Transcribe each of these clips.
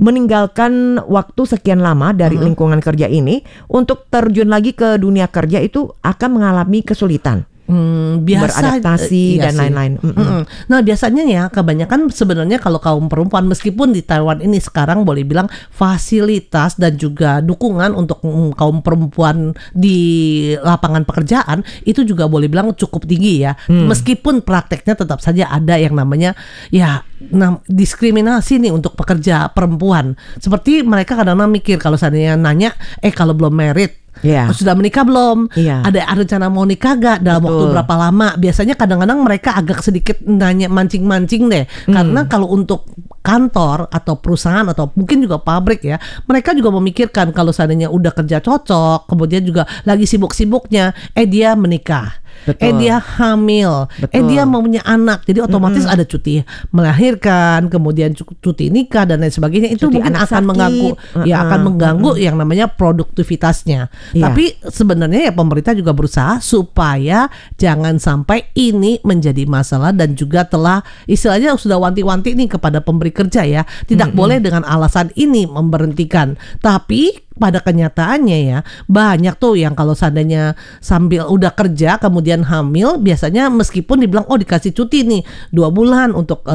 meninggalkan waktu sekian lama dari lingkungan kerja ini untuk terjun lagi ke dunia kerja itu akan mengalami kesulitan. Biasa beradaptasi dan lain-lain. Nah biasanya ya kebanyakan sebenarnya kalau kaum perempuan, meskipun di Taiwan ini sekarang boleh bilang fasilitas dan juga dukungan untuk kaum perempuan di lapangan pekerjaan itu juga boleh bilang cukup tinggi ya. Meskipun prakteknya tetap saja ada yang namanya diskriminasi nih untuk pekerja perempuan. Seperti mereka kadang-kadang mikir kalau seandainya nanya, kalau belum married, sudah menikah belum? Ada rencana mau nikah gak? Dalam waktu berapa lama? Biasanya kadang-kadang mereka agak sedikit nanya mancing-mancing deh. Karena kalau untuk kantor atau perusahaan atau mungkin juga pabrik ya, mereka juga memikirkan kalau seandainya udah kerja cocok, kemudian juga lagi sibuk-sibuknya, dia menikah. Dia hamil, dia mau punya anak, jadi otomatis ada cuti melahirkan, kemudian cuti nikah dan lain sebagainya. Itu cuti mungkin akan mengganggu, akan mengganggu yang namanya produktivitasnya. Tapi sebenarnya ya pemerintah juga berusaha supaya jangan sampai ini menjadi masalah dan juga telah istilahnya sudah wanti-wanti nih kepada pemberi kerja ya, tidak boleh dengan alasan ini memberhentikan. Tapi pada kenyataannya ya banyak tuh yang kalau seandainya sambil udah kerja kemudian hamil, biasanya meskipun dibilang dikasih cuti nih 2 bulan untuk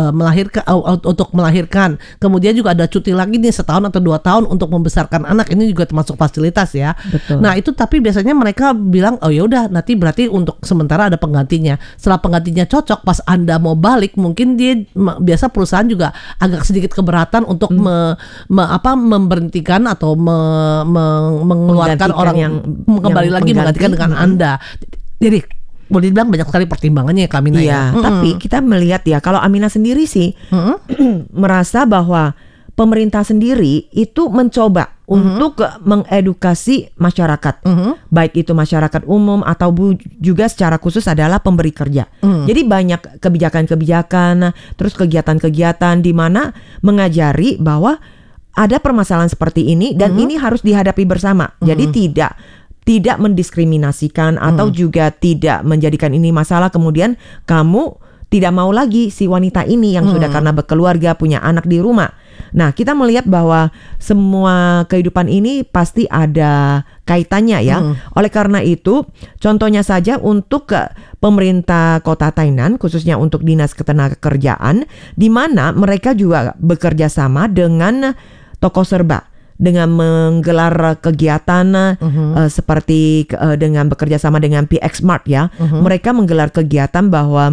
melahirkan, kemudian juga ada cuti lagi nih 1 tahun atau 2 tahun untuk membesarkan anak, ini juga termasuk fasilitas ya. Nah itu tapi biasanya mereka bilang ya udah nanti berarti untuk sementara ada penggantinya. Setelah penggantinya cocok, pas Anda mau balik mungkin dia biasa perusahaan juga agak sedikit keberatan untuk memberhentikan atau mengeluarkan orang yang kembali lagi menggantikan dengan Anda. Jadi boleh dibilang banyak sekali pertimbangannya ya Kamina ya. Tapi kita melihat ya kalau Amina sendiri sih merasa bahwa pemerintah sendiri itu mencoba untuk mengedukasi masyarakat, baik itu masyarakat umum atau juga secara khusus adalah pemberi kerja. Jadi banyak kebijakan-kebijakan, terus kegiatan-kegiatan di mana mengajari bahwa ada permasalahan seperti ini dan ini harus dihadapi bersama. Jadi tidak mendiskriminasikan atau juga tidak menjadikan ini masalah kemudian kamu tidak mau lagi si wanita ini yang sudah karena berkeluarga punya anak di rumah. Nah, kita melihat bahwa semua kehidupan ini pasti ada kaitannya ya. Oleh karena itu, contohnya saja untuk pemerintah Kota Tainan, khususnya untuk Dinas Ketenagakerjaan, di mana mereka juga bekerja sama dengan toko serba dengan menggelar kegiatan seperti dengan bekerja sama dengan PX Mart ya. Mereka menggelar kegiatan bahwa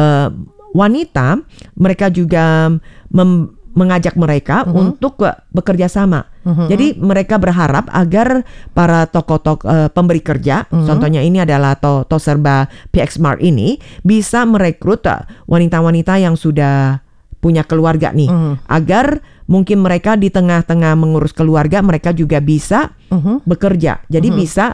wanita mereka juga mengajak mereka untuk bekerja sama. Jadi mereka berharap agar para toko-toko pemberi kerja, contohnya ini adalah toko serba PX Mart ini, bisa merekrut wanita-wanita yang sudah punya keluarga nih, agar mungkin mereka di tengah-tengah mengurus keluarga mereka juga bisa bekerja. Jadi bisa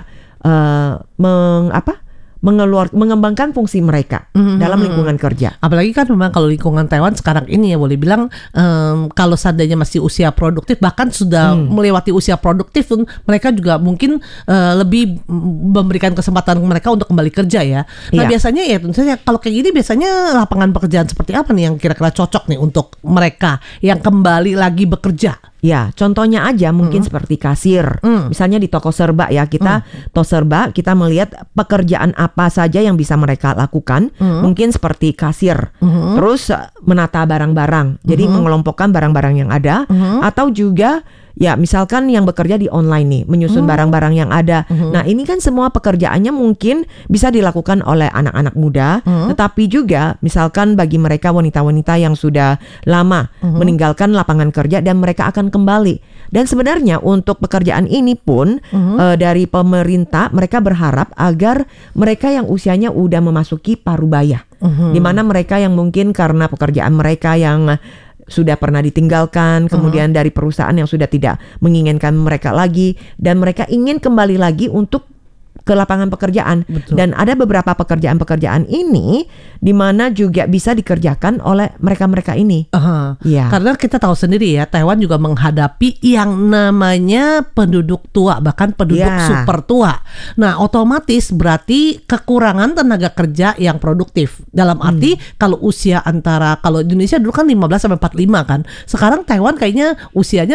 mengembangkan fungsi mereka dalam lingkungan kerja. Apalagi kan memang kalau lingkungan Taiwan sekarang ini ya boleh bilang kalau seandainya masih usia produktif, bahkan sudah melewati usia produktif pun mereka juga mungkin lebih memberikan kesempatan mereka untuk kembali kerja ya. Nah biasanya ya tentu saja kalau kayak gini biasanya lapangan pekerjaan seperti apa nih yang kira-kira cocok nih untuk mereka yang kembali lagi bekerja? Ya, contohnya aja mungkin seperti kasir. Misalnya di toko serba ya, toko serba kita melihat pekerjaan apa saja yang bisa mereka lakukan. Mungkin seperti kasir. Terus menata barang-barang. Jadi mengelompokkan barang-barang yang ada atau juga ya misalkan yang bekerja di online nih, menyusun barang-barang yang ada. Nah ini kan semua pekerjaannya mungkin bisa dilakukan oleh anak-anak muda, tetapi juga misalkan bagi mereka wanita-wanita yang sudah lama meninggalkan lapangan kerja dan mereka akan kembali. Dan sebenarnya untuk pekerjaan ini pun dari pemerintah mereka berharap agar mereka yang usianya udah memasuki parubaya, di mana mereka yang mungkin karena pekerjaan mereka yang sudah pernah ditinggalkan, kemudian dari perusahaan yang sudah tidak menginginkan mereka lagi, dan mereka ingin kembali lagi untuk ke lapangan pekerjaan. Dan ada beberapa pekerjaan-pekerjaan ini di mana juga bisa dikerjakan oleh mereka-mereka ini. Ya. Karena kita tahu sendiri ya, Taiwan juga menghadapi yang namanya penduduk tua, bahkan penduduk super tua. Nah, otomatis berarti kekurangan tenaga kerja yang produktif. Dalam arti kalau usia antara, kalau Indonesia dulu kan 15 sampai 45 kan. Sekarang Taiwan kayaknya usianya